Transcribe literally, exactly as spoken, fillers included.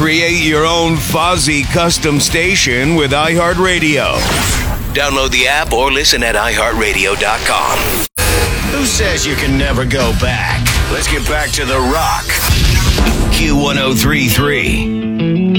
Create your own Fozzy custom station with iHeartRadio. Download the app or listen at i heart radio dot com. Who says you can never go back? Let's get back to The Rock. Q one oh three point three.